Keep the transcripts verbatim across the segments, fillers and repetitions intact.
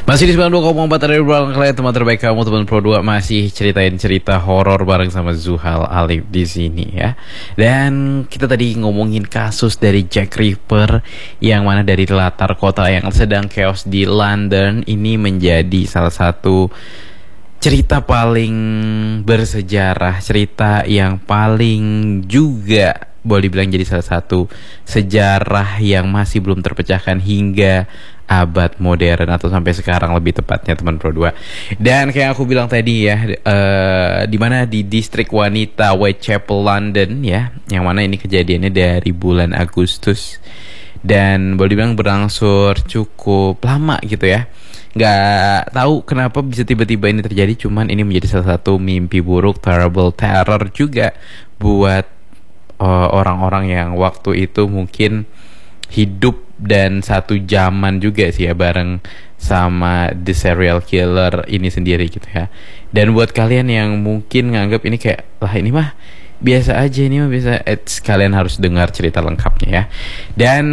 Masih di sembilan puluh dua koma empat dari Ruang Kalian, teman terbaik kamu, teman Pro dua, masih ceritain cerita horor bareng sama Zuhal Alif di sini ya. Dan kita tadi ngomongin kasus dari Jack Ripper yang mana dari latar kota yang sedang chaos di London ini menjadi salah satu cerita paling bersejarah, cerita yang paling juga boleh dibilang jadi salah satu sejarah yang masih belum terpecahkan hingga abad modern atau sampai sekarang lebih tepatnya, teman Pro dua. Dan kayak aku bilang tadi ya, uh, di mana di distrik wanita Whitechapel, London ya, yang mana ini kejadiannya dari bulan Agustus dan boleh dibilang berangsur cukup lama gitu ya. Nggak tahu kenapa bisa tiba-tiba ini terjadi, cuman ini menjadi salah satu mimpi buruk, terrible terror juga buat uh, orang-orang yang waktu itu mungkin hidup dan satu zaman juga sih ya bareng sama the serial killer ini sendiri gitu ya. Dan buat kalian yang mungkin nganggap ini kayak, lah ini mah biasa aja, ini mah biasa, eh, kalian harus dengar cerita lengkapnya ya. Dan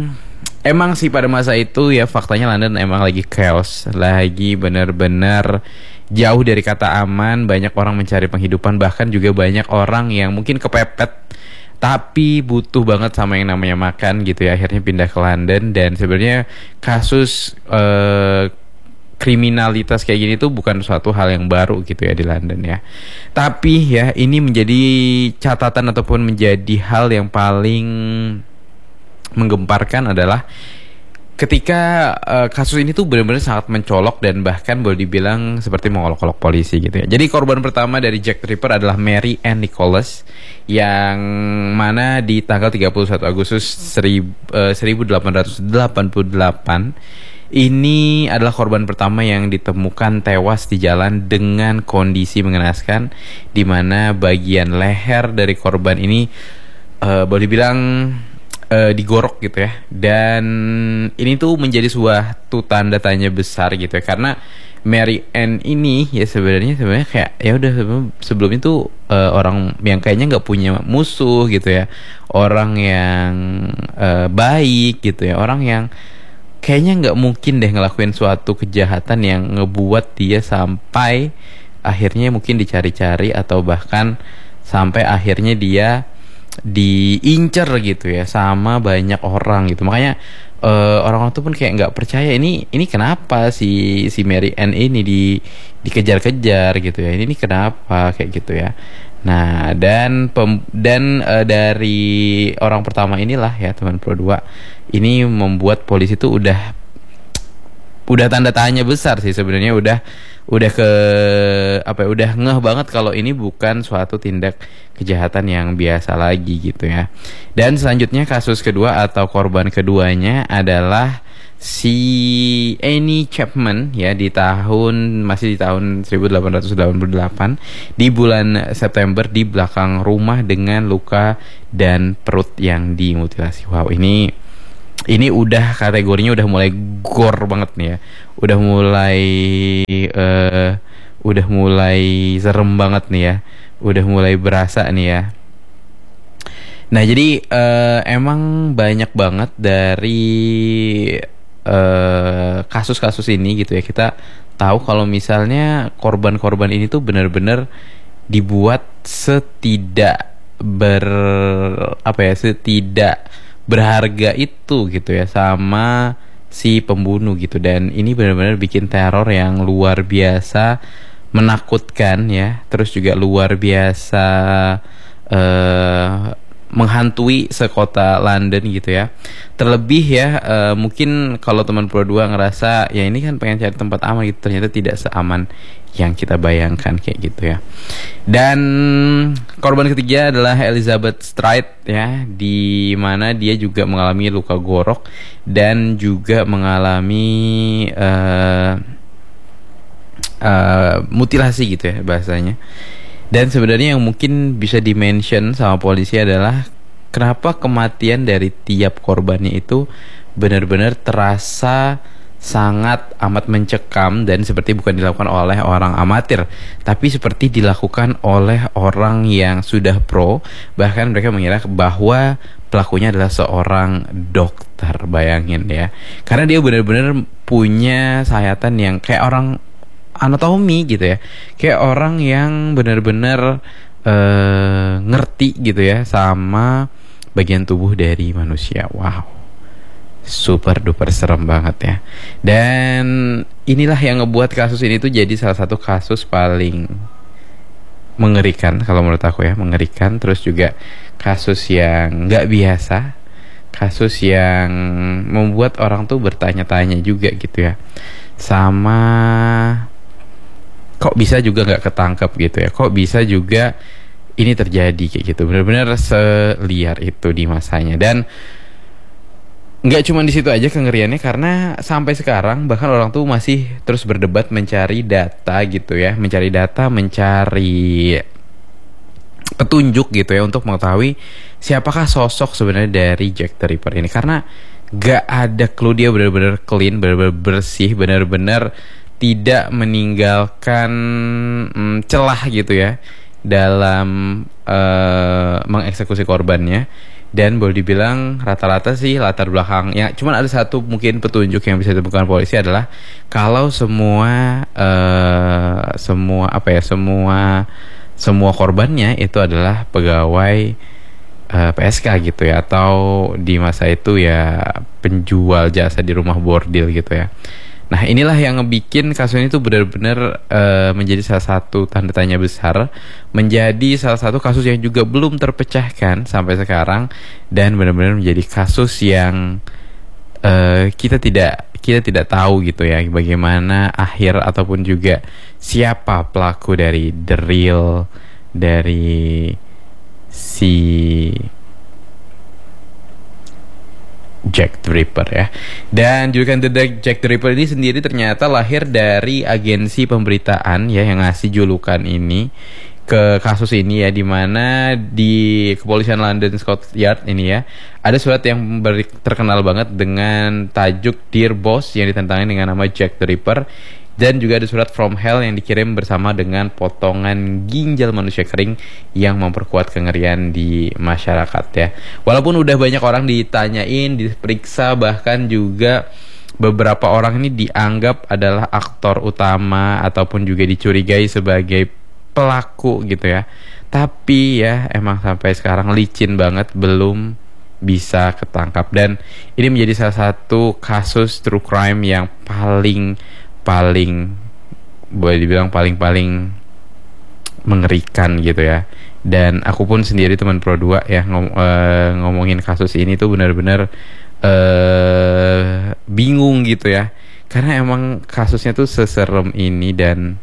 emang sih pada masa itu ya faktanya London emang lagi chaos, lagi bener-bener jauh dari kata aman. Banyak orang mencari penghidupan, bahkan juga banyak orang yang mungkin kepepet tapi butuh banget sama yang namanya makan gitu ya, akhirnya pindah ke London. Dan sebenarnya kasus eh, kriminalitas kayak gini tuh bukan suatu hal yang baru gitu ya di London ya. Tapi ya ini menjadi catatan ataupun menjadi hal yang paling menggemparkan adalah ketika uh, kasus ini tuh benar-benar sangat mencolok dan bahkan boleh dibilang seperti mengolok-olok polisi gitu ya. Jadi korban pertama dari Jack Ripper adalah Mary Ann Nicholas, yang mana di tanggal tiga puluh satu Agustus seribu delapan ratus delapan puluh delapan ini adalah korban pertama yang ditemukan tewas di jalan dengan kondisi mengenaskan, di mana bagian leher dari korban ini uh, boleh dibilang Uh, digorok gitu ya. Dan ini tuh menjadi suatu tanda tanya besar gitu ya, karena Mary Ann ini ya sebenarnya sebenarnya kayak ya udah sebelum itu uh, orang yang kayaknya nggak punya musuh gitu ya, orang yang uh, baik gitu ya, orang yang kayaknya nggak mungkin deh ngelakuin suatu kejahatan yang ngebuat dia sampai akhirnya mungkin dicari-cari atau bahkan sampai akhirnya dia diincer gitu ya sama banyak orang gitu. Makanya uh, orang-orang tuh pun kayak nggak percaya ini ini kenapa si si Mary Ann ini di dikejar-kejar gitu ya, ini, ini kenapa kayak gitu ya. Nah dan pem, dan uh, dari orang pertama inilah ya teman Pro dua, ini membuat polisi tuh udah udah tanda tanya besar sih sebenarnya, udah udah ke apa ya, udah ngeh banget kalau ini bukan suatu tindak kejahatan yang biasa lagi gitu ya. Dan selanjutnya kasus kedua atau korban keduanya adalah si Annie Chapman ya, di tahun masih di tahun seribu delapan ratus delapan puluh delapan di bulan September di belakang rumah dengan luka dan perut yang dimutilasi. Wow, ini ini udah kategorinya udah mulai gore banget nih ya. Udah mulai uh, udah mulai serem banget nih ya. Udah mulai berasa nih ya. Nah, jadi uh, emang banyak banget dari uh, kasus-kasus ini gitu ya. Kita tahu kalau misalnya korban-korban ini tuh benar-benar dibuat setidak ber apa ya, setidak berharga itu gitu ya sama si pembunuh gitu. Dan ini benar-benar bikin teror yang luar biasa menakutkan ya, terus juga luar biasa uh, menghantui sekota London gitu ya. Terlebih ya uh, mungkin kalau teman Pro dua ngerasa ya ini kan pengen cari tempat aman gitu, ternyata tidak seaman yang kita bayangkan kayak gitu ya. Dan korban ketiga adalah Elizabeth Stride ya, di mana dia juga mengalami luka gorok dan juga mengalami uh, uh, mutilasi gitu ya bahasanya. Dan sebenarnya yang mungkin bisa dimention sama polisi adalah kenapa kematian dari tiap korbannya itu benar-benar terasa sangat amat mencekam dan seperti bukan dilakukan oleh orang amatir, tapi seperti dilakukan oleh orang yang sudah pro. Bahkan mereka mengira bahwa pelakunya adalah seorang dokter, bayangin ya. Karena dia benar-benar punya sayatan yang kayak orang anatomi gitu ya, kayak orang yang benar-benar uh, ngerti gitu ya sama bagian tubuh dari manusia. Wow, super duper serem banget ya. Dan inilah yang ngebuat kasus ini tuh jadi salah satu kasus paling mengerikan kalau menurut aku ya, mengerikan. Terus juga kasus yang nggak biasa, kasus yang membuat orang tuh bertanya-tanya juga gitu ya, sama kok bisa juga nggak ketangkep gitu ya, kok bisa juga ini terjadi kayak gitu, benar-benar seliar itu di masanya. Dan nggak cuma di situ aja kengeriannya, karena sampai sekarang bahkan orang tuh masih terus berdebat mencari data gitu ya, mencari data, mencari petunjuk gitu ya untuk mengetahui siapakah sosok sebenarnya dari Jack the Ripper ini. Karena nggak ada clue, dia benar-benar clean, benar-benar bersih, benar-benar tidak meninggalkan hmm, celah gitu ya dalam uh, mengeksekusi korbannya. Dan boleh dibilang rata-rata sih latar belakang ya, cuman ada satu mungkin petunjuk yang bisa ditemukan polisi adalah kalau semua uh, semua apa ya semua semua korbannya itu adalah pegawai uh, P S K gitu ya, atau di masa itu ya penjual jasa di rumah bordil gitu ya. Nah, inilah yang ngebikin kasus ini tuh benar-benar uh, menjadi salah satu tanda tanya besar, menjadi salah satu kasus yang juga belum terpecahkan sampai sekarang, dan benar-benar menjadi kasus yang uh, kita tidak kita tidak tahu gitu ya bagaimana akhir ataupun juga siapa pelaku dari the real dari si Jack the Ripper ya. Dan julukan The Jack the Ripper ini sendiri ternyata lahir dari agensi pemberitaan ya yang ngasih julukan ini ke kasus ini ya, dimana di kepolisian London Scotland Yard ini ya ada surat yang beri, terkenal banget dengan tajuk Dear Boss yang ditentangin dengan nama Jack the Ripper. Dan juga ada surat From Hell yang dikirim bersama dengan potongan ginjal manusia kering yang memperkuat kengerian di masyarakat ya. Walaupun udah banyak orang ditanyain, diperiksa, bahkan juga beberapa orang ini dianggap adalah aktor utama ataupun juga dicurigai sebagai pelaku gitu ya. Tapi ya emang sampai sekarang licin banget, belum bisa ketangkap. Dan ini menjadi salah satu kasus true crime yang paling paling boleh dibilang paling-paling mengerikan gitu ya. Dan aku pun sendiri teman Pro dua ya ngom uh, ngomongin kasus ini tuh benar-benar uh, bingung gitu ya, karena emang kasusnya tuh seserem ini. Dan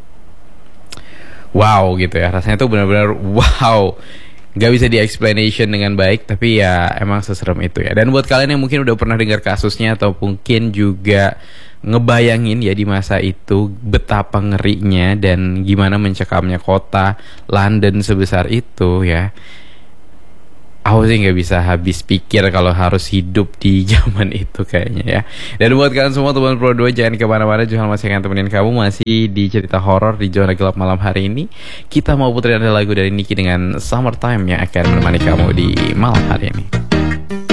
wow gitu ya, rasanya tuh benar-benar wow, nggak bisa di explanation dengan baik, tapi ya emang seserem itu ya. Dan buat kalian yang mungkin udah pernah dengar kasusnya atau mungkin juga ngebayangin ya di masa itu betapa ngerinya dan gimana mencekamnya kota London sebesar itu ya, aku sih nggak bisa habis pikir kalau harus hidup di zaman itu kayaknya ya. Dan buat kalian semua teman Pro dua, jangan kemana-mana, Johan masih akan temenin kamu masih di cerita horor di zona gelap malam hari ini. Kita mau puterin ada lagu dari Niki dengan Summertime yang akan menemani kamu di malam hari ini.